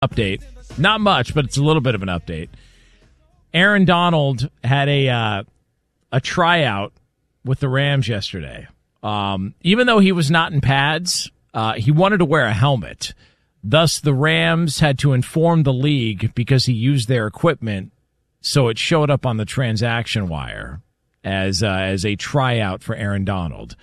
Update. Not much, but it's a little bit of an update. Aaron Donald had a tryout with the Rams yesterday. Even though he was not in pads, he wanted to wear a helmet. Thus, the Rams had to inform the league because he used their equipment, so it showed up on the transaction wire as a tryout for Aaron Donald.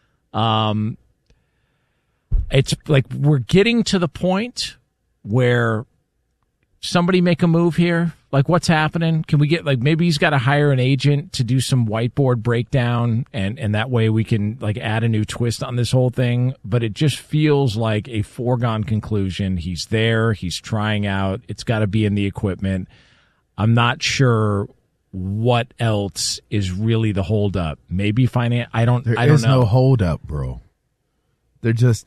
It's like we're getting to the point where somebody make a move here. Like, what's happening? Can we get, like, maybe he's got to hire an agent to do some whiteboard breakdown, and that way we can, like, add a new twist on this whole thing. But it just feels like a foregone conclusion. He's there. He's trying out. It's got to be in the equipment. I'm not sure what else is really the holdup. Maybe finance. I don't know. There's no holdup, bro. They're just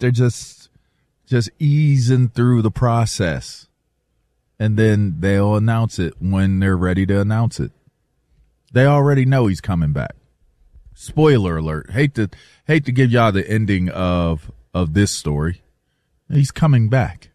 easing through the process. And then they'll announce it when they're ready to announce it. They already know he's coming back. Spoiler alert. Hate to give y'all the ending of this story. He's coming back.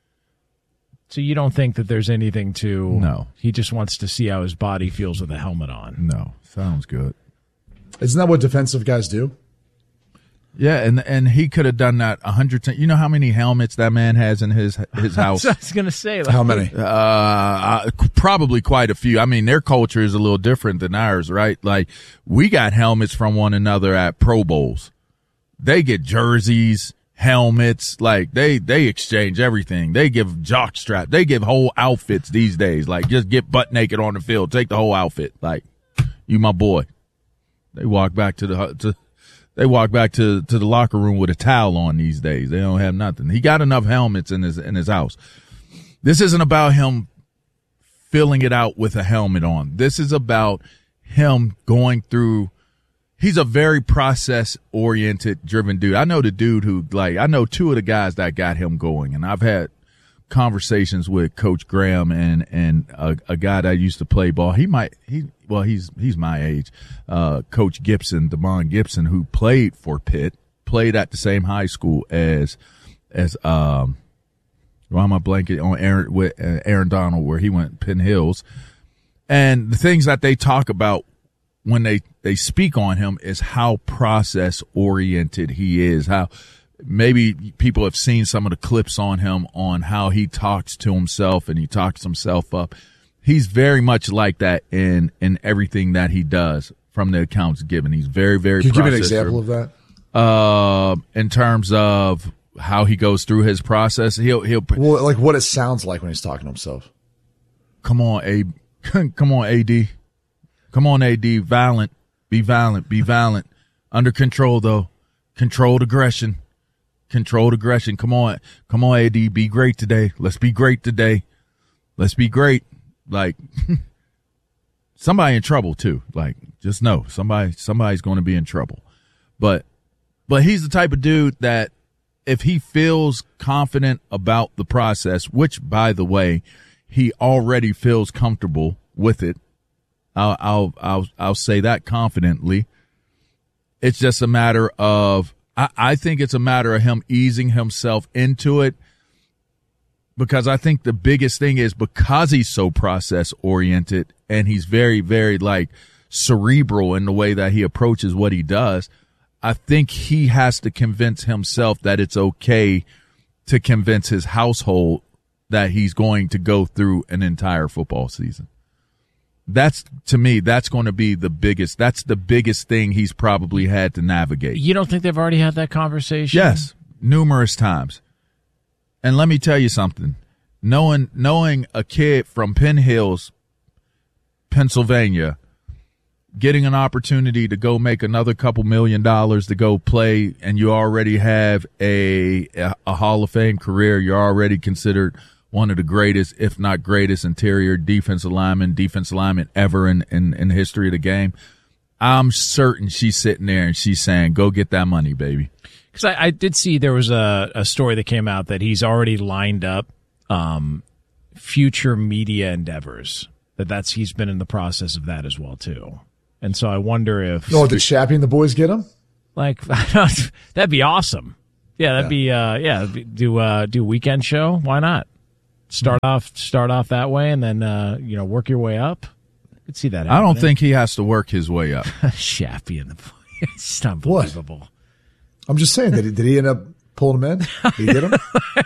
So you don't think that there's anything to... No. He just wants to see how his body feels with a helmet on. No. Sounds good. Isn't that what defensive guys do? Yeah, and he could have done that 100 times. You know how many helmets that man has in his house? I was going to say. How many? Probably quite a few. I mean, their culture is a little different than ours, right? Like, we got helmets from one another at Pro Bowls. They get jerseys, helmets. Like, they exchange everything. They give jock strap. They give whole outfits these days. Like, just get butt naked on the field. Take the whole outfit. Like, you my boy. They walk back to the locker room with a towel on these days. They don't have nothing. He got enough helmets in his house. This isn't about him filling it out with a helmet on. This is about him going through. He's a very process-oriented, driven dude. I know the dude who, like, I know two of the guys that got him going, and I've had conversations with Coach Graham and a guy that used to play ball. He's my age. Coach Gibson, Damon Gibson, who played for Pitt, played at the same high school as why am I blanking on Aaron Donald, where he went Penn Hills. And the things that they talk about when they speak on him is how process oriented he is, how maybe people have seen some of the clips on him on how he talks to himself and he talks himself up. He's very much like that in everything that he does from the accounts given. He's very, very Can you give me an example of that? In terms of how he goes through his process, he'll well, like what it sounds like when he's talking to himself. Come on, AD. Come on, AD. Come on, AD. Violent. Be violent. Be violent. Under control, though. Controlled aggression. Controlled aggression. Come on. Come on, AD. Be great today. Let's be great today. Let's be great. Like, somebody in trouble, too. Like, just know somebody's going to be in trouble. But he's the type of dude that if he feels confident about the process, which, by the way, he already feels comfortable with it, I'll say that confidently. It's just a matter of, I think it's a matter of him easing himself into it, because I think the biggest thing is because he's so process oriented and he's very, very like cerebral in the way that he approaches what he does. I think he has to convince himself that it's okay to convince his household that he's going to go through an entire football season. That's, to me, that's going to be that's the biggest thing he's probably had to navigate. You don't think they've already had that conversation? Yes, numerous times. And let me tell you something. Knowing a kid from Penn Hills, Pennsylvania, getting an opportunity to go make another couple $1 million to go play, and you already have a Hall of Fame career, you're already considered one of the greatest, if not greatest, interior defensive lineman ever in the history of the game. I'm certain she's sitting there and she's saying, go get that money, baby. Because I did see there was a story that came out that he's already lined up future media endeavors. He's been in the process of that as well, too. And so I wonder if... Oh, did Chappie and the boys get him? Like, that'd be awesome. Yeah, that'd be do a weekend show. Why not? Start off that way, and then work your way up. I could see that happening. I don't think he has to work his way up. Shappy in the it's just unbelievable. What? I'm just saying, did he end up pulling him in? He did him?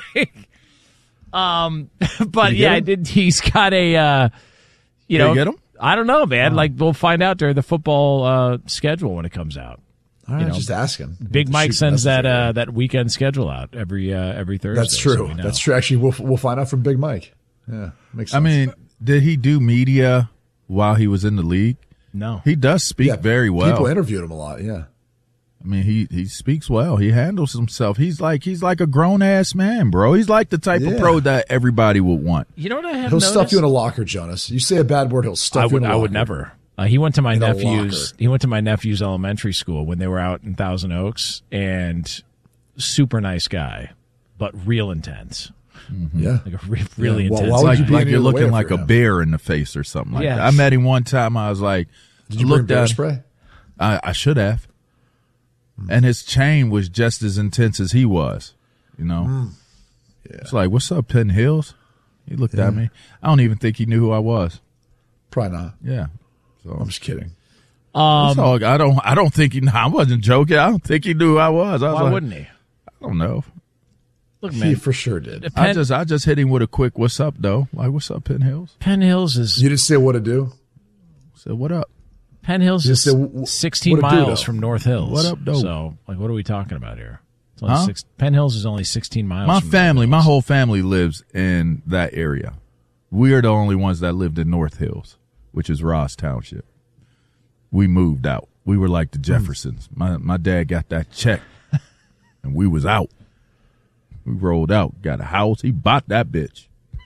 But yeah, he's got a Did he get him? I don't know, man. Like we'll find out during the football schedule when it comes out. All right, just ask him. Big Mike sends that weekend schedule out every Thursday. That's true. So That's true. Actually, we'll find out from Big Mike. Yeah, makes sense. I mean, did he do media while he was in the league? No. He does speak very well. People interviewed him a lot. Yeah. I mean, he speaks well. He handles himself. He's like a grown ass man, bro. He's like the type of pro that everybody would want. You know what I have He'll noticed? stuff you in a locker, Jonas. You say a bad word, he'll stuff you in a locker. I would never. He went to my In a nephew's. locker. He went to my nephew's elementary school when they were out in Thousand Oaks, and super nice guy, but real intense. Yeah. Like a really Well, intense. why would Like, you be like any you're other way looking for like a him? bear in the face or something like Yes. that. I met him one time. I was like, Did you bring looked bear at spray? I should have. And his chain was just as intense as he was, you know. Yeah. It's like, what's up, Penn Hills? He looked at me. I don't even think he knew who I was. Probably not. Yeah. So I'm just kidding. it's all, I don't think he. I wasn't joking. I don't think he knew who I was. I was Why like, wouldn't he? I don't know. Look, He man. for sure did. I just hit him with a quick "What's up, though?" Like, "What's up, Penn Hills?" Penn Hills is You didn't say what to do? Said, "What up?" Penn Hills You is said, "Wh- 16 what it do, miles though?" from North Hills. What up, dope? So, like, what are we talking about here? It's only Huh? Penn Hills is only 16 miles. My from family, North my Hills. whole family lives in that area. We are the only ones that lived in North Hills, which is Ross Township. We moved out. We were like the Jeffersons. My dad got that check, and we was out. We rolled out, got a house. He bought that bitch.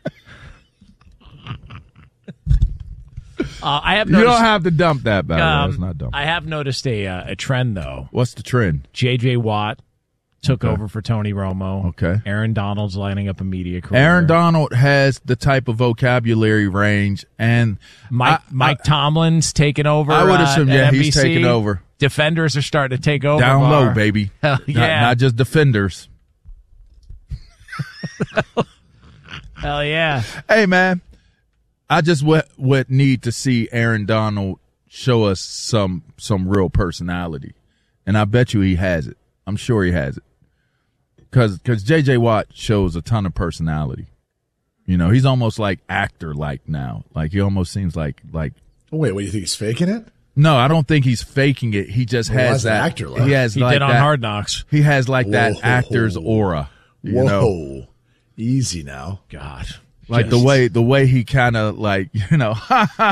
I have You noticed. don't have to dump that, by the way. It's not dump. I have noticed a trend though. What's the trend? J.J. Watt took Okay. over for Tony Romo. Okay. Aaron Donald's lining up a media career. Aaron Donald has the type of vocabulary range, and Mike Tomlin's taking over. I would assume, at he's NBC. taking over. Defenders are starting to take over. Down low, Bar. baby. Hell yeah. Not just defenders. Hell yeah. Hey, man, I just would need to see Aaron Donald show us some real personality, and I bet you he has it. I'm sure he has it, because J.J. Watt shows a ton of personality. You know, he's almost like actor-like now. Like, he almost seems like Wait, what, you think he's faking it? no, I don't think he's faking it. He just Well, has as an that. actor, like- he has He like did on that, Hard Knocks. He has like that Whoa. actor's aura. You Whoa. know, Easy now. God. like Just- the way he kind of like, you know, yeah,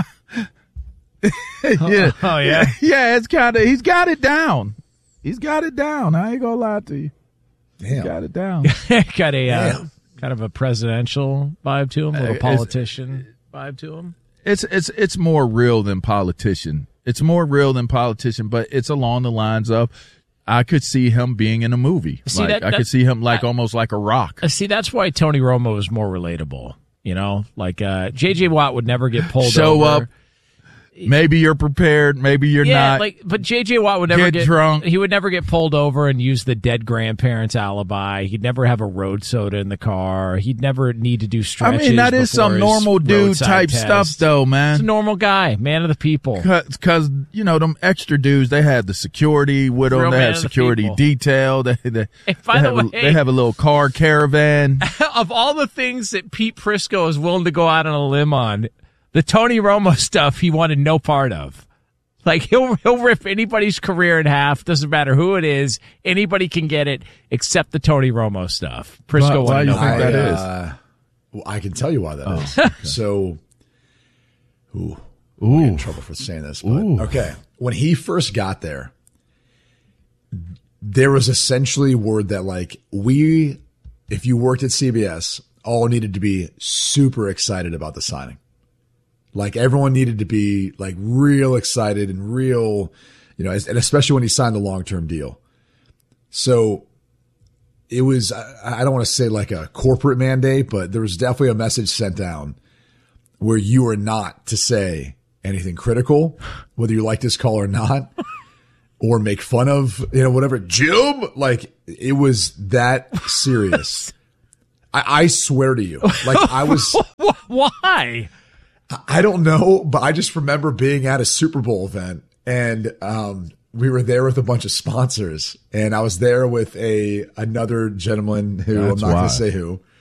Oh, yeah. yeah. It's kind of, he's got it down. He's got it down. I ain't gonna lie to you. Damn. Got it down. Got a Damn. kind of a presidential vibe to him, a little It's- politician vibe to him. It's more real than politician. It's more real than politician, but it's along the lines of, I could see him being in a movie. See, Like, that- I could see him like almost like a rock. See, that's why Tony Romo is more relatable. You know, like J.J. Watt would never get pulled Show over. up. Maybe you're prepared. Maybe you're Yeah, not. but J.J. Watt would never Get drunk. He would never get pulled over and use the dead grandparents' alibi. He'd never have a road soda in the car. He'd never need to do I stretches. mean, that is before some his normal dude roadside type test. stuff, though, He's a man. normal guy, man of the people. Because you know them extra dudes, they have the security with them. Real They man have of the security people. detail. They And by the way- they have a little car caravan. Of all the things that Pete Prisco is willing to go out on a limb on, the Tony Romo stuff he wanted no part of. Like he'll rip anybody's career in half. Doesn't matter who it is. Anybody can get it except the Tony Romo stuff. Prisco Why wanted you no think part. that is? Well, I can tell you why that is. So, I'll get in trouble for saying this, but okay. When he first got there, there was essentially word that like if you worked at CBS, all needed to be super excited about the signing. Like everyone needed to be like real excited and real, you know, and especially when he signed the long-term deal. So it was, I don't want to say like a corporate mandate, but there was definitely a message sent down where you were not to say anything critical, whether you like this call or not, or make fun of, you know, whatever. Jim, like it was that serious. I swear to you, like I was. Why? I don't know, but I just remember being at a Super Bowl event, and we were there with a bunch of sponsors, and I was there with another gentleman who I'm not going to say who.